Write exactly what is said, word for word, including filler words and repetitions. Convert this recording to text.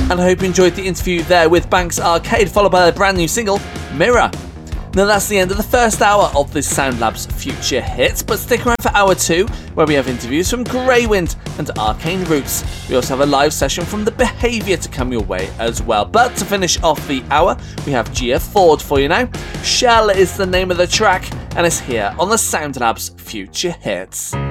and I hope you enjoyed the interview there with Banks Arcade, followed by their brand new single, Mirror. Now that's the end of the first hour of this Sound Labs Future Hits, but stick around for hour two, where we have interviews from Greywind and Arcane Roots. We also have a live session from The Behaviour to come your way as well. But to finish off the hour, we have Gia Ford for you now. Shell is the name of the track, and it's here on the Sound Labs Future Hits.